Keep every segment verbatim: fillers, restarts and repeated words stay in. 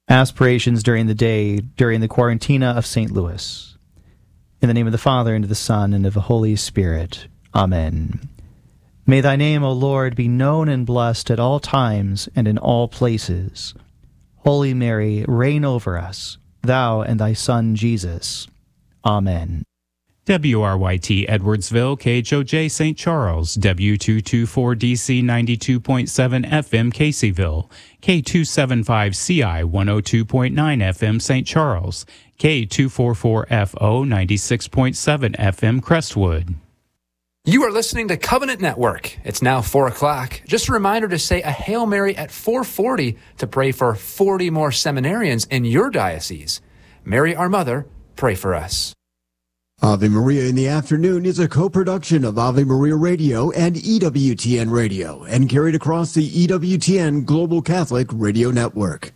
Aspirations during the day, during the Quarantina of Saint Louis. In the name of the Father, and of the Son, and of the Holy Spirit. Amen. May thy name, O Lord, be known and blessed at all times and in all places. Holy Mary, reign over us, thou and thy Son Jesus. Amen. W R Y T Edwardsville, K H O J Saint Charles, W two twenty-four D C ninety-two point seven F M Caseyville, K two seventy-five C I one oh two point nine F M Saint Charles, K two forty-four F O ninety-six point seven F M Crestwood. You are listening to Covenant Network. It's now four o'clock. Just a reminder to say a Hail Mary at four forty to pray for forty more seminarians in your diocese. Mary, our Mother, pray for us. Ave Maria in the Afternoon is a co-production of Ave Maria Radio and E W T N Radio and carried across the E W T N Global Catholic Radio Network.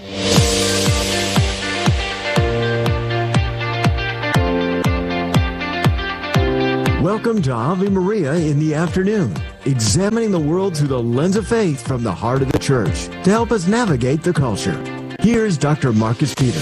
Welcome to Ave Maria in the Afternoon, examining the world through the lens of faith from the heart of the Church to help us navigate the culture. Here's Doctor Marcus Peter.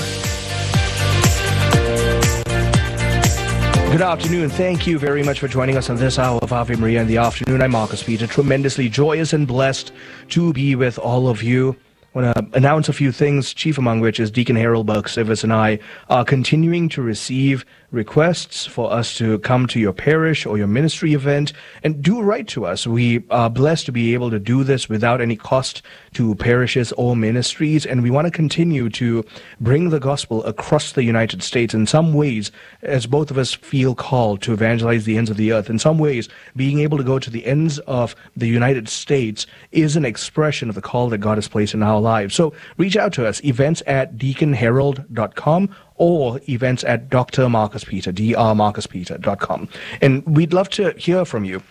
Good afternoon. Thank you very much for joining us on this hour of Ave Maria in the Afternoon. I'm Marcus Peter, tremendously joyous and blessed to be with all of you. I want to announce a few things, chief among which is Deacon Harold Burke-Sivers and I are continuing to receive requests for us to come to your parish or your ministry event and do write to us. We are blessed to be able to do this without any cost to parishes or ministries, and we want to continue to bring the gospel across the United States. In some ways, as both of us feel called to evangelize the ends of the earth, in some ways, being able to go to the ends of the United States is an expression of the call that God has placed in our lives. So reach out to us, events at deacon harold dot com or events at Doctor Marcus Peter, D R Marcus Peter dot com. And we'd love to hear from you.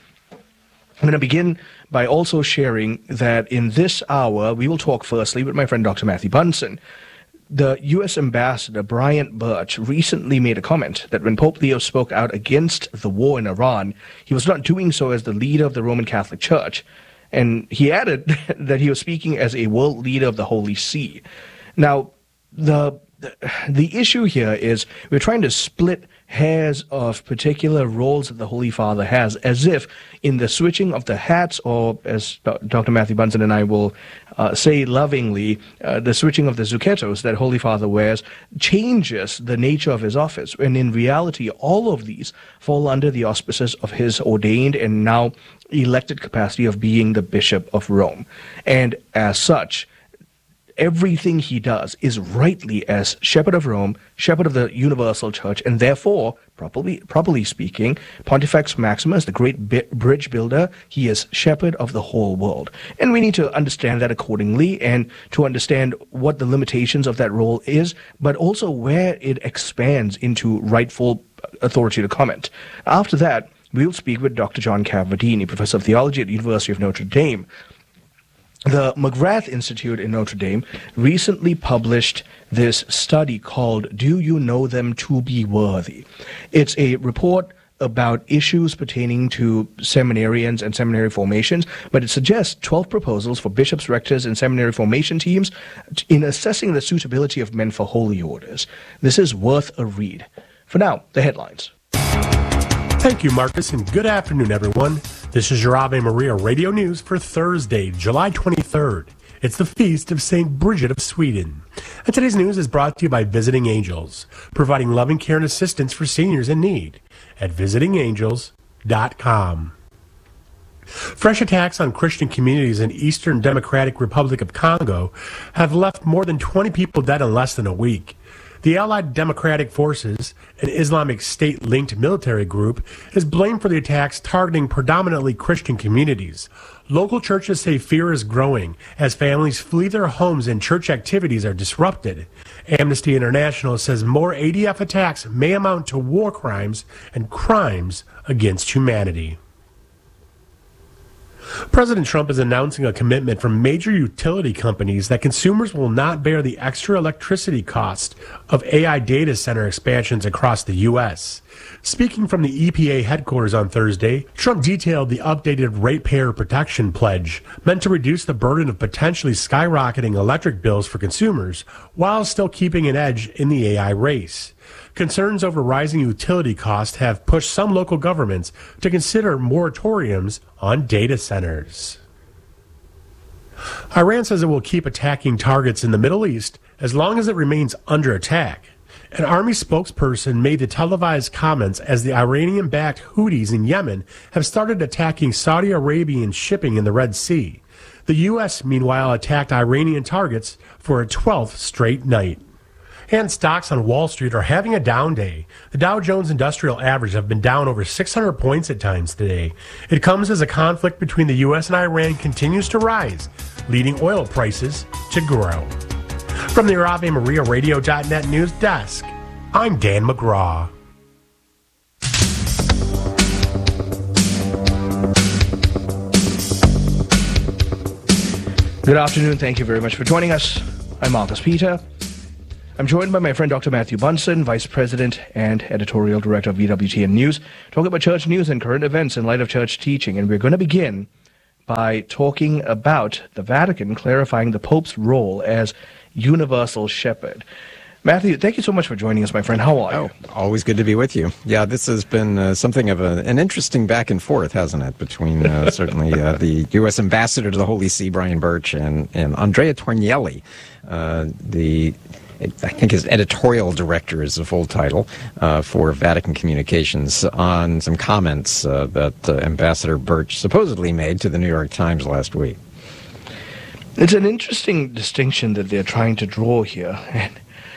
I'm going to begin by also sharing that in this hour, we will talk firstly with my friend Doctor Matthew Bunson. The U S Ambassador Bryant Birch recently made a comment that when Pope Leo spoke out against the war in Iran, he was not doing so as the leader of the Roman Catholic Church. And he added that he was speaking as a world leader of the Holy See. Now, the the issue here is we're trying to split hairs of particular roles that the Holy Father has, as if in the switching of the hats, or as Doctor Matthew Bunson and I will uh, say lovingly, uh, the switching of the zucchettos that Holy Father wears changes the nature of his office. And in reality, all of these fall under the auspices of his ordained and now elected capacity of being the Bishop of Rome. And as such, everything he does is rightly as Shepherd of Rome, Shepherd of the Universal Church, and therefore, properly, properly speaking, Pontifex Maximus, the great bi- bridge builder, he is Shepherd of the whole world. And we need to understand that accordingly and to understand what the limitations of that role is, but also where it expands into rightful authority to comment. After that, we'll speak with Doctor John Cavadini, Professor of Theology at the University of Notre Dame. The McGrath Institute in Notre Dame recently published this study called Do You Know Them to Be Worthy? It's a report about issues pertaining to seminarians and seminary formations, but it suggests twelve proposals for bishops, rectors, and seminary formation teams in assessing the suitability of men for holy orders. This is worth a read. For now, the headlines. Thank you, Marcus, and good afternoon, everyone. This is your Ave Maria Radio News for Thursday, July twenty-third. It's the feast of Saint Bridget of Sweden. And today's news is brought to you by Visiting Angels, providing loving care and assistance for seniors in need at visiting angels dot com. Fresh attacks on Christian communities in Eastern Democratic Republic of Congo have left more than twenty people dead in less than a week. The Allied Democratic Forces, an Islamic State-linked military group, is blamed for the attacks targeting predominantly Christian communities. Local churches say fear is growing as families flee their homes and church activities are disrupted. Amnesty International says more A D F attacks may amount to war crimes and crimes against humanity. President Trump is announcing a commitment from major utility companies that consumers will not bear the extra electricity cost of A I data center expansions across the U S. Speaking from the E P A headquarters on Thursday, Trump detailed the updated ratepayer protection pledge meant to reduce the burden of potentially skyrocketing electric bills for consumers while still keeping an edge in the A I race. Concerns over rising utility costs have pushed some local governments to consider moratoriums on data centers. Iran says it will keep attacking targets in the Middle East as long as it remains under attack. An army spokesperson made the televised comments as the Iranian-backed Houthis in Yemen have started attacking Saudi Arabian shipping in the Red Sea. The U S, meanwhile, attacked Iranian targets for a twelfth straight night. And stocks on Wall Street are having a down day. The Dow Jones Industrial Average have been down over six hundred points at times today. It comes as a conflict between the U S and Iran continues to rise, leading oil prices to grow. From the Ave Maria Radio dot net news desk, I'm Dan McGraw. Good afternoon. Thank you very much for joining us. I'm Marcus Peter. I'm joined by my friend Doctor Matthew Bunson, Vice President and Editorial Director of V W T N News, talking about church news and current events in light of church teaching. And we're going to begin by talking about the Vatican clarifying the Pope's role as universal shepherd. Matthew, thank you so much for joining us, my friend. How are you? Oh, always good to be with you. Yeah, this has been uh, something of a, an interesting back and forth, hasn't it, between uh, certainly uh, the U S ambassador to the Holy See, Brian Birch, and, and Andrea Tornielli, uh, the... I think his editorial director is the full title uh, for Vatican Communications, on some comments uh, that uh, Ambassador Birch supposedly made to the New York Times last week. It's an interesting distinction that they're trying to draw here. And,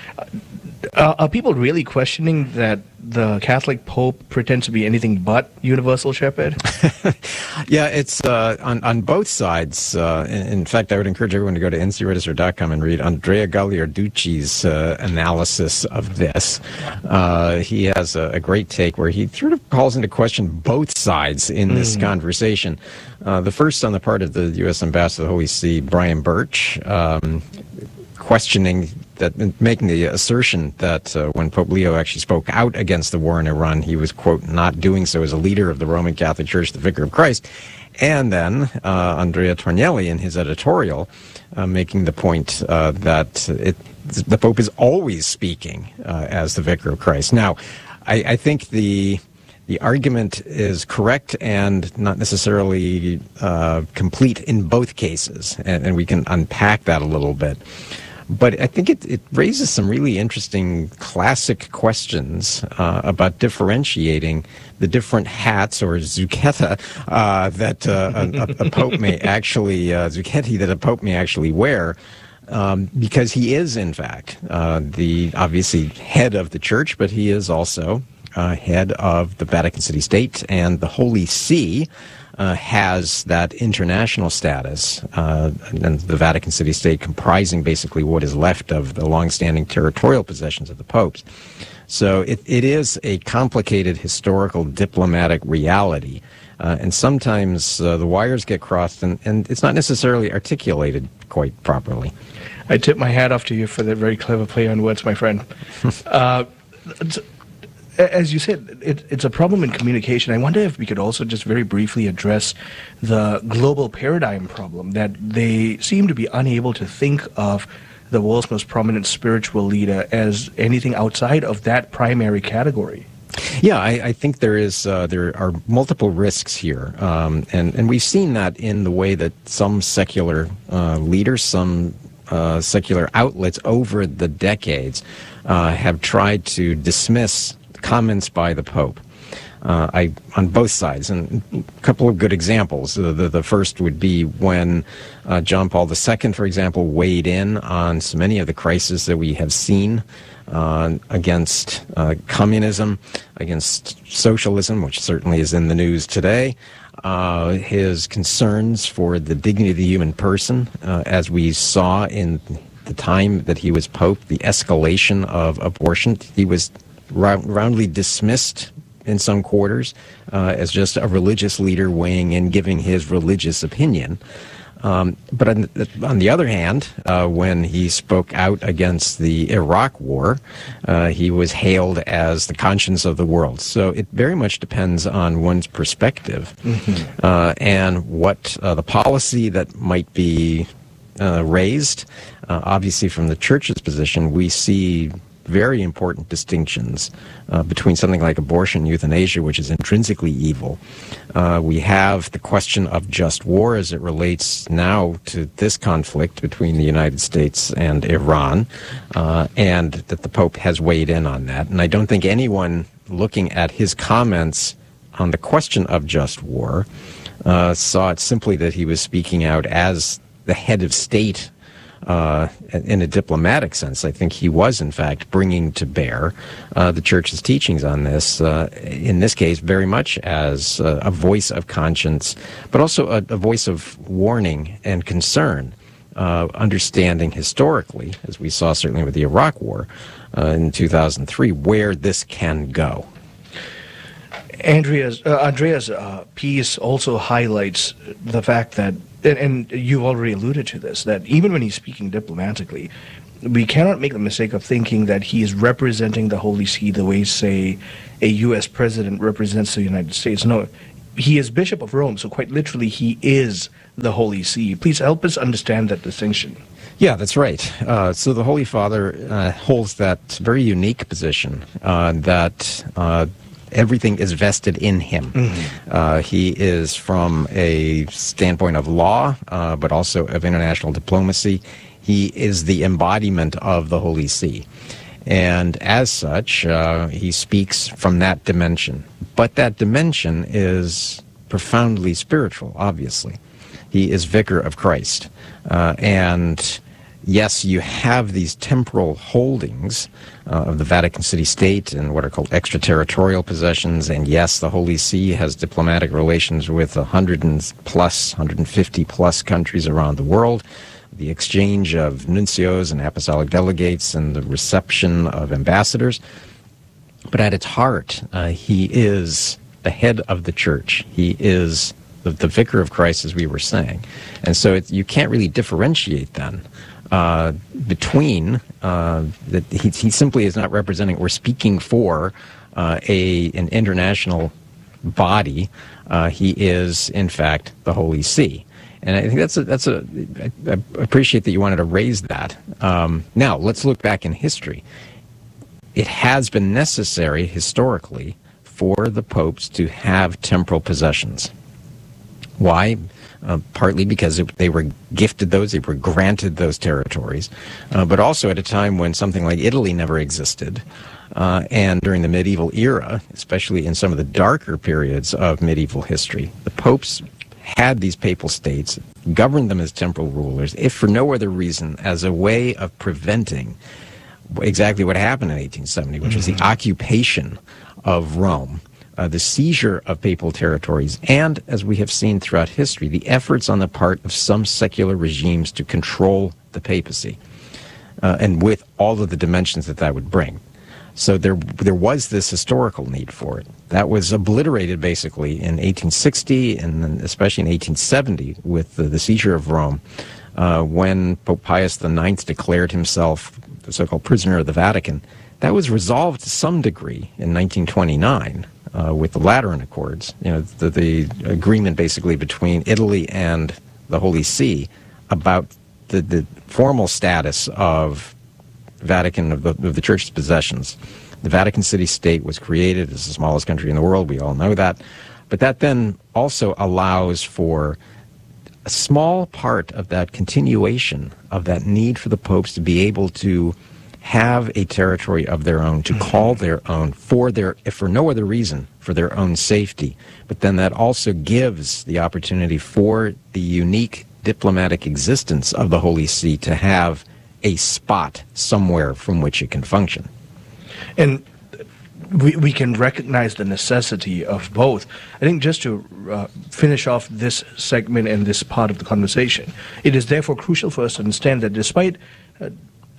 uh, are people really questioning that the Catholic Pope pretends to be anything but universal shepherd? Yeah, it's uh, on, on both sides. Uh, in, in fact, I would encourage everyone to go to N C Register dot com and read Andrea Gagliarducci's uh, analysis of this. Uh, he has a, a great take where he sort of calls into question both sides in this mm-hmm. conversation. Uh, the first on the part of the U S ambassador to the Holy See, Brian Birch, um, questioning that, making the assertion that uh, when Pope Leo actually spoke out against the war in Iran, he was, quote, not doing so as a leader of the Roman Catholic Church, the Vicar of Christ. And then uh, Andrea Tornielli in his editorial uh, making the point uh, that it, the Pope is always speaking uh, as the Vicar of Christ. Now, I, I think the... The argument is correct and not necessarily uh, complete in both cases, and, and we can unpack that a little bit. But I think it, it raises some really interesting classic questions uh, about differentiating the different hats or zucchetta uh, that uh, a, a pope may actually uh, zucchetti that a pope may actually wear. Um, because he is, in fact, uh, the obviously head of the church, but he is also uh, head of the Vatican City State, and the Holy See uh, has that international status, uh, and the Vatican City State comprising basically what is left of the longstanding territorial possessions of the popes. So it, it is a complicated historical diplomatic reality. Uh, and sometimes uh, the wires get crossed, and, and it's not necessarily articulated quite properly. I tip my hat off to you for that very clever play on words, my friend. uh, as you said, it, it's a problem in communication. I wonder if we could also just very briefly address the global paradigm problem, that they seem to be unable to think of the world's most prominent spiritual leader as anything outside of that primary category. Yeah, I, I think there is uh, there are multiple risks here, um, and and we've seen that in the way that some secular uh, leaders, some uh, secular outlets over the decades uh, have tried to dismiss comments by the Pope. Uh, I on both sides, and a couple of good examples. The the, the first would be when uh, John Paul the Second, for example, weighed in on so many of the crises that we have seen. Uh, against uh, communism, against socialism, which certainly is in the news today, uh, his concerns for the dignity of the human person, uh, as we saw in the time that he was Pope, the escalation of abortion. He was round, roundly dismissed in some quarters uh, as just a religious leader weighing in, giving his religious opinion. Um, but on the, on the other hand, uh, when he spoke out against the Iraq War, uh, he was hailed as the conscience of the world. So it very much depends on one's perspective mm-hmm. uh, and what uh, the policy that might be uh, raised. Uh, obviously, from the church's position, we see very important distinctions uh, between something like abortion, euthanasia, which is intrinsically evil. Uh, we have the question of just war as it relates now to this conflict between the United States and Iran, uh, and that the Pope has weighed in on that. And I don't think anyone looking at his comments on the question of just war uh, saw it simply that he was speaking out as the head of state. Uh, in a diplomatic sense, I think he was, in fact, bringing to bear uh, the Church's teachings on this, uh, in this case, very much as uh, a voice of conscience, but also a, a voice of warning and concern, uh, understanding historically, as we saw certainly with the Iraq War uh, in two thousand three, where this can go. Andrea's, uh, Andrea's uh, piece also highlights the fact that, and, and you already alluded to this, that even when he's speaking diplomatically, we cannot make the mistake of thinking that he is representing the Holy See the way, say, a U S president represents the United States. No, he is Bishop of Rome, so quite literally he is the Holy See. Please help us understand that distinction. Yeah, that's right. Uh, so the Holy Father uh, holds that very unique position uh, that uh, everything is vested in him. Mm-hmm. Uh, he is, from a standpoint of law, uh, but also of international diplomacy, he is the embodiment of the Holy See. And as such, uh, he speaks from that dimension. But that dimension is profoundly spiritual, obviously. He is vicar of Christ. Uh, and yes, you have these temporal holdings uh, of the Vatican City State and what are called extraterritorial possessions. And yes, the Holy See has diplomatic relations with one hundred plus, one hundred fifty plus countries around the world. The exchange of nuncios and apostolic delegates and the reception of ambassadors. But at its heart, uh, he is the head of the church. He is the, the vicar of Christ, as we were saying. And so it, you can't really differentiate then uh, between uh, that he, he simply is not representing or speaking for uh, a an international body. Uh, he is, in fact, the Holy See. And I think that's a, that's a, I appreciate that you wanted to raise that. Um, now, let's look back in history. It has been necessary historically for the popes to have temporal possessions. Why? Uh, partly because it, they were gifted those, they were granted those territories, uh, but also at a time when something like Italy never existed. Uh, and during the medieval era, especially in some of the darker periods of medieval history, the popes had these papal states, governed them as temporal rulers, if for no other reason, as a way of preventing exactly what happened in eighteen seventy, which mm-hmm. was the occupation of Rome, uh, the seizure of papal territories, and, as we have seen throughout history, the efforts on the part of some secular regimes to control the papacy, uh, and with all of the dimensions that that would bring. So there there was this historical need for it. That was obliterated basically in eighteen sixty and then especially in eighteen seventy with the, the seizure of Rome, uh, when Pope Pius the Ninth declared himself the so-called prisoner of the Vatican. That was resolved to some degree in nineteen twenty-nine uh, with the Lateran Accords, you know, the, the agreement basically between Italy and the Holy See about the, the formal status of Vatican, of the, of the Church's possessions. The Vatican City State was created as the smallest country in the world. We all know that. But that then also allows for a small part of that continuation of that need for the popes to be able to have a territory of their own, to call their own for their, if for no other reason, for their own safety. But then that also gives the opportunity for the unique diplomatic existence of the Holy See to have a spot somewhere from which it can function. And we, we can recognize the necessity of both. I think just to uh, finish off this segment and this part of the conversation, it is therefore crucial for us to understand that despite uh,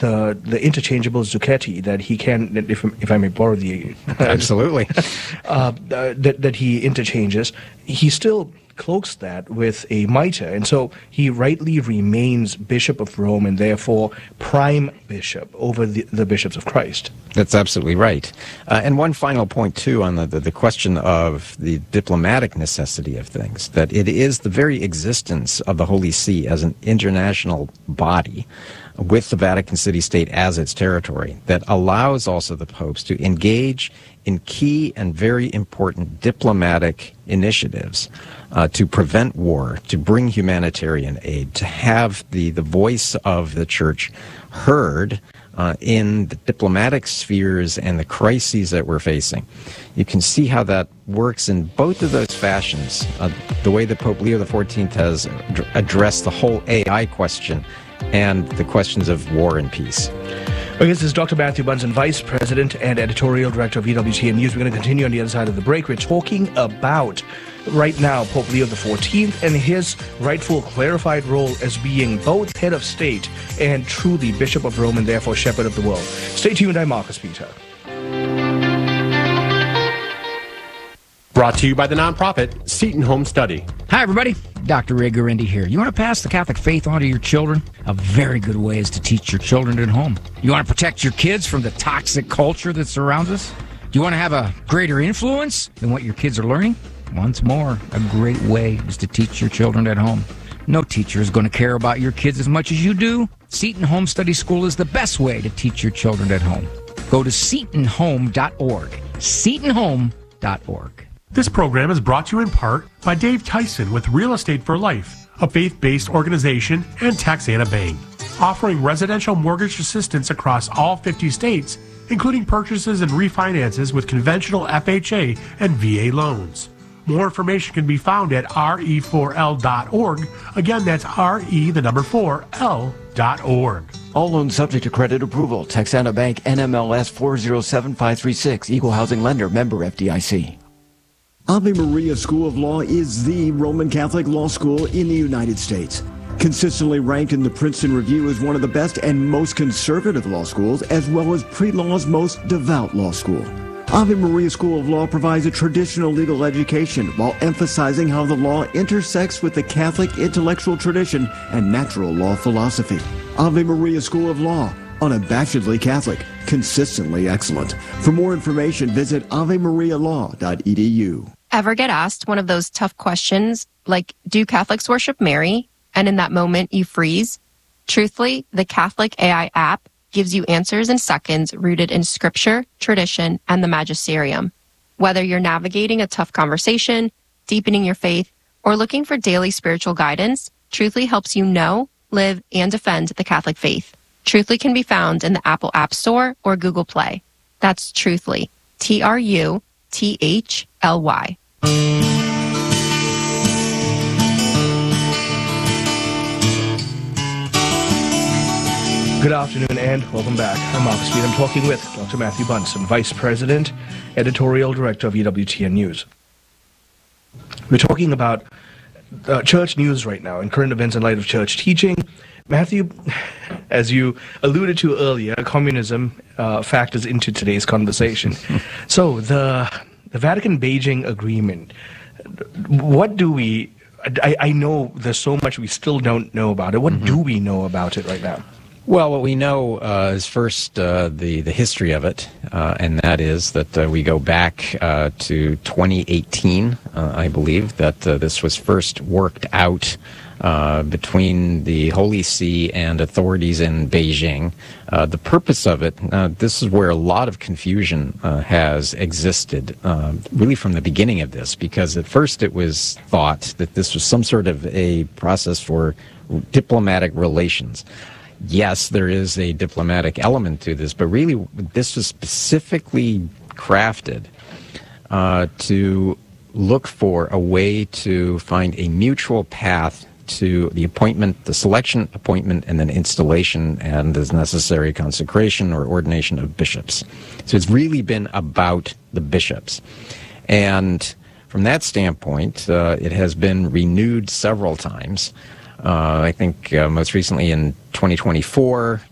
the the interchangeable Zucchetti that he can, if if I may borrow the absolutely uh, that that he interchanges, he still cloaks that with a mitre, and so he rightly remains Bishop of Rome and therefore prime bishop over the, the bishops of Christ. That's absolutely right. Uh, and one final point, too, on the, the, the question of the diplomatic necessity of things, that it is the very existence of the Holy See as an international body with the Vatican City State as its territory that allows also the popes to engage in key and very important diplomatic initiatives uh, to prevent war, to bring humanitarian aid, to have the, the voice of the church heard uh, in the diplomatic spheres and the crises that we're facing. You can see how that works in both of those fashions. Uh, the way that Pope Leo the fourteenth has ad- addressed the whole A I question and the questions of war and peace. Okay, this is Doctor Matthew Bunson, Vice President and Editorial Director of E W T N News. We're going to continue on the other side of the break. We're talking about, right now, Pope Leo the fourteenth and his rightful clarified role as being both head of state and truly Bishop of Rome and therefore Shepherd of the world. Stay tuned, I'm Marcus Peter. Brought to you by the nonprofit Seton Home Study. Hi, everybody. Doctor Ray Gurendi here. You want to pass the Catholic faith on to your children? A very good way is to teach your children at home. You want to protect your kids from the toxic culture that surrounds us? Do you want to have a greater influence than what your kids are learning? Once more, a great way is to teach your children at home. No teacher is going to care about your kids as much as you do. Seton Home Study School is the best way to teach your children at home. Go to seton home dot org. seton home dot org. This program is brought to you in part by Dave Tyson with Real Estate for Life, a faith-based organization, and Taxana Bank, offering residential mortgage assistance across all fifty states, including purchases and refinances with conventional F H A and V A loans. More information can be found at R E four L dot org. Again, that's R E, the number four, L dot org. All loans subject to credit approval. Texana Bank, N M L S four zero seven five three six. Equal housing lender. Member F D I C. Ave Maria School of Law is the Roman Catholic law school in the United States. Consistently ranked in the Princeton Review as one of the best and most conservative law schools, as well as pre-law's most devout law school. Ave Maria School of Law provides a traditional legal education while emphasizing how the law intersects with the Catholic intellectual tradition and natural law philosophy. Ave Maria School of Law, unabashedly Catholic, consistently excellent. For more information, visit ave maria law dot e d u. Ever get asked one of those tough questions like, do Catholics worship Mary? And in that moment you freeze? Truthfully, the Catholic A I app gives you answers in seconds rooted in scripture, tradition, and the magisterium. Whether you're navigating a tough conversation, deepening your faith, or looking for daily spiritual guidance, Truthfully helps you know, live, and defend the Catholic faith. Truthfully can be found in the Apple App Store or Google Play. That's Truthfully, T R U T H L Y. Good afternoon and welcome back. I'm Marcus Speed. I'm talking with Doctor Matthew Bunson, Vice President, Editorial Director of E W T N News. We're talking about uh, church news right now and current events in light of church teaching. Matthew, as you alluded to earlier, communism uh, factors into today's conversation. So the the Vatican-Beijing agreement, what do we, I, I know there's so much we still don't know about it. What mm-hmm. do we know about it right now? Well, what we know uh, is first uh, the, the history of it, uh, and that is that uh, we go back uh, to twenty eighteen, uh, I believe, that uh, this was first worked out uh, between the Holy See and authorities in Beijing. Uh, the purpose of it, uh, this is where a lot of confusion uh, has existed, uh, really from the beginning of this, because at first it was thought that this was some sort of a process for diplomatic relations. Yes, there is a diplomatic element to this, but really this was specifically crafted uh, to look for a way to find a mutual path to the appointment, the selection, appointment, and then installation and as necessary consecration or ordination of bishops. So it's really been about the bishops. And from that standpoint, uh, it has been renewed several times. Uh, I think uh, most recently in twenty twenty-four, uh,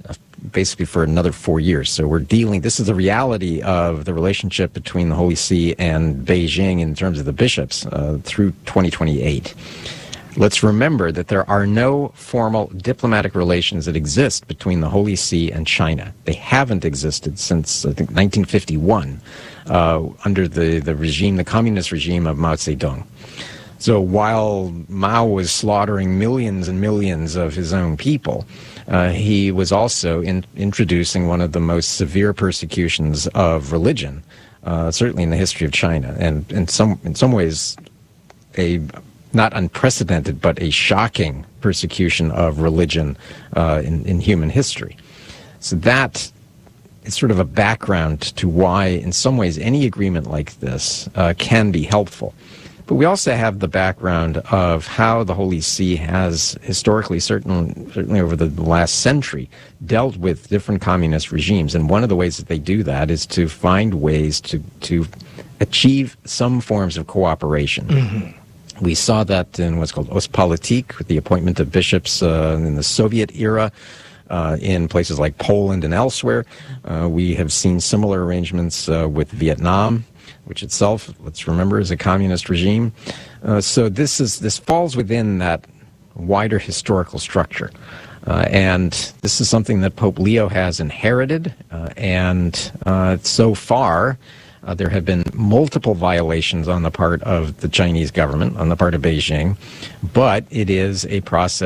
basically for another four years. So we're dealing, this is the reality of the relationship between the Holy See and Beijing in terms of the bishops uh, through twenty twenty-eight. Let's remember that there are no formal diplomatic relations that exist between the Holy See and China. They haven't existed since, I think, nineteen fifty-one, uh, under the, the regime, the communist regime of Mao Zedong. So while Mao was slaughtering millions and millions of his own people, uh, he was also in, introducing one of the most severe persecutions of religion, uh, certainly in the history of China, and in some, in some ways, a not unprecedented, but a shocking persecution of religion uh, in, in human history. So that is sort of a background to why, in some ways, any agreement like this uh, can be helpful. But we also have the background of how the Holy See has historically, certain, certainly over the last century, dealt with different communist regimes. And one of the ways that they do that is to find ways to, to achieve some forms of cooperation. Mm-hmm. We saw that in what's called Ostpolitik, with the appointment of bishops uh, in the Soviet era, uh, in places like Poland and elsewhere. Uh, we have seen similar arrangements uh, with Vietnam, which itself, let's remember, is a communist regime. Uh, so this is this falls within that wider historical structure. Uh, and this is something that Pope Leo has inherited, uh, and uh, so far, Uh, there have been multiple violations on the part of the Chinese government, on the part of Beijing, but it is a process